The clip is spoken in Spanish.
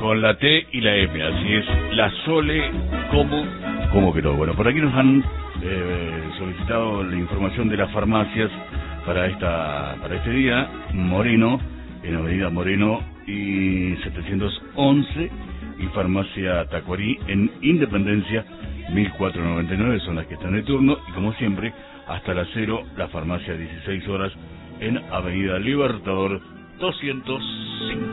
con la T y la M, así es, la Sole, ¿cómo que no? Bueno, por aquí nos han solicitado la información de las farmacias para este día. Moreno, en Avenida Moreno y 711, y Farmacia Tacuarí en Independencia 1499 son las que están de turno, y como siempre hasta las 0 la farmacia 16 horas en Avenida Libertador 205.